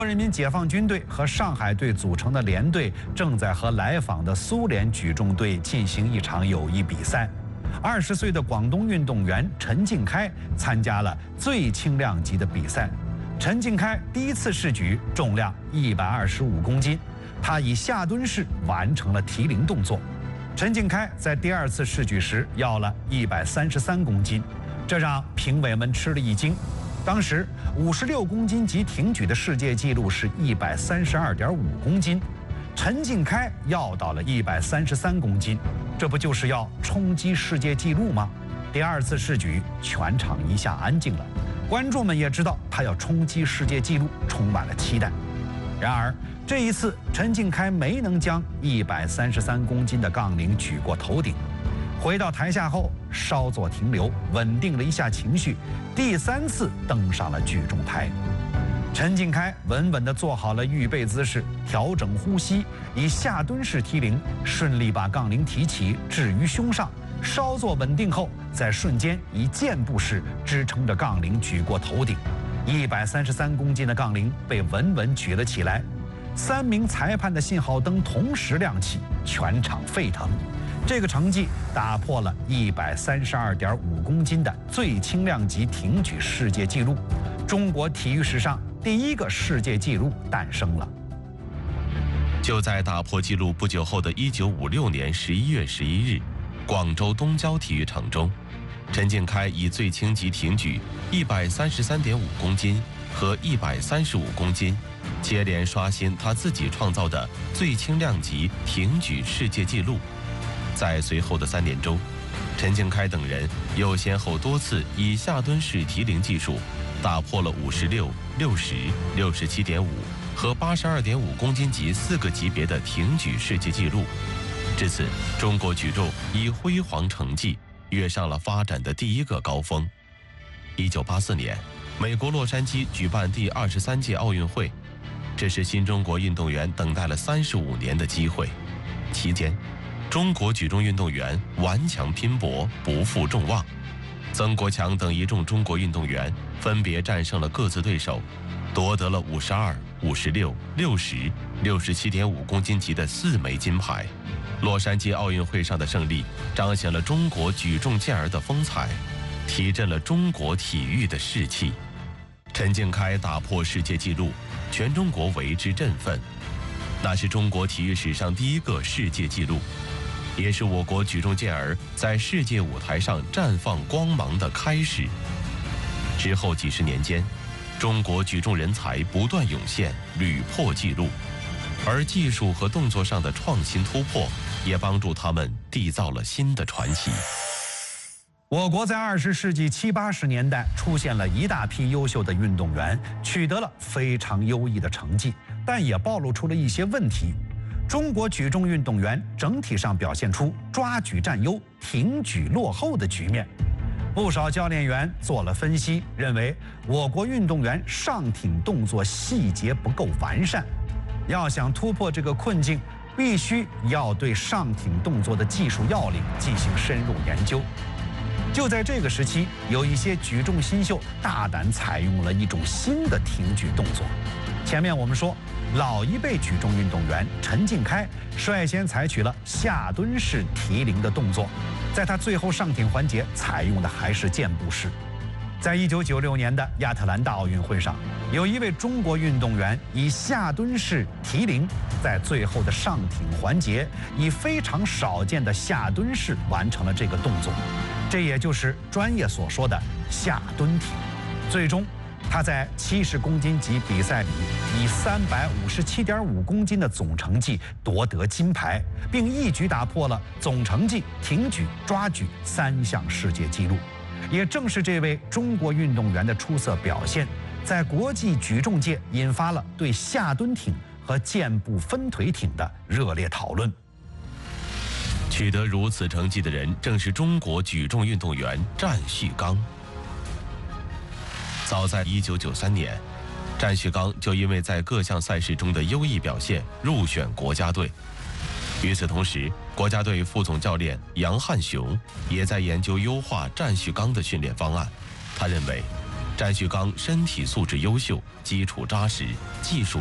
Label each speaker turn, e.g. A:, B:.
A: 人民解放军队和上海队组成的联队正在和来访的苏联举重队进行一场友谊比赛。20岁的广东运动员陈静开参加了最轻量级的比赛。陈静开第一次试举重量125公斤，他以下蹲式完成了提铃动作。陈静开在第2次试举时要了133公斤，这让评委们吃了一惊。当时56公斤级挺举的世界纪录是132.5公斤，陈静开要到了133公斤，这不就是要冲击世界纪录吗？第2次试举，全场一下安静了，观众们也知道他要冲击世界纪录，充满了期待。然而这一次，陈静开没能将133公斤的杠铃举过头顶。回到台下后，稍作停留，稳定了一下情绪，第3次登上了举重台。陈静开稳稳地做好了预备姿势，调整呼吸，以下蹲式提铃顺利把杠铃提起，置于胸上，稍作稳定后，在瞬间以箭步式支撑着杠铃举过头顶。133公斤的杠铃被稳稳举了起来，3名裁判的信号灯同时亮起，全场沸腾。这个成绩打破了132.5公斤的最轻量级挺举世界纪录，中国体育史上第1个世界纪录诞生了。
B: 就在打破纪录不久后的1956年11月11日，广州东郊体育场中，陈静开以最轻级挺举133.5公斤和135公斤，接连刷新他自己创造的最轻量级挺举世界纪录。在随后的3年中，陈静开等人又先后多次以下蹲式提铃技术打破了56、60、67.5和82.5公斤级4个级别的挺举世界纪录。至此，中国举重以辉煌成绩跃上了发展的第1个高峰。1984年，美国洛杉矶举办第23届奥运会，这是新中国运动员等待了35年的机会。期间，中国举重运动员顽强拼搏，不负众望。曾国强等一众中国运动员分别战胜了各自对手，夺得了52、56、60、67.5公斤级的4枚金牌。洛杉矶奥运会上的胜利彰显了中国举重健儿的风采，提振了中国体育的士气。陈静开打破世界纪录，全中国为之振奋。那是中国体育史上第1个世界纪录，也是我国举重健儿在世界舞台上绽放光芒的开始。之后几十年间，中国举重人才不断涌现，屡破纪录，而技术和动作上的创新突破也帮助他们缔造了新的传奇。
A: 我国在20世纪70、80年代出现了一大批优秀的运动员，取得了非常优异的成绩，但也暴露出了一些问题。中国举重运动员整体上表现出抓举占优、挺举落后的局面。不少教练员做了分析，认为我国运动员上挺动作细节不够完善，要想突破这个困境，必须要对上挺动作的技术要领进行深入研究。就在这个时期，有一些举重新秀大胆采用了一种新的挺举动作。前面我们说，老一辈举重运动员陈静开率先采取了下蹲式提铃的动作，在他最后上挺环节采用的还是箭步式。在1996年的亚特兰大奥运会上，有一位中国运动员以下蹲式提铃，在最后的上挺环节以非常少见的下蹲式完成了这个动作，这也就是专业所说的下蹲挺。最终，他在70公斤级比赛里以357.5公斤的总成绩夺得金牌，并一举打破了总成绩、挺举、抓举3项世界纪录。也正是这位中国运动员的出色表现，在国际举重界引发了对下蹲挺和箭步分腿挺的热烈讨论。
B: 取得如此成绩的人，正是中国举重运动员战旭刚。早在1993年，战旭刚就因为在各项赛事中的优异表现入选国家队。与此同时，国家队副总教练杨汉雄也在研究优化战旭刚的训练方案。他认为， 翟旭刚身体素质优秀，基础扎实，技术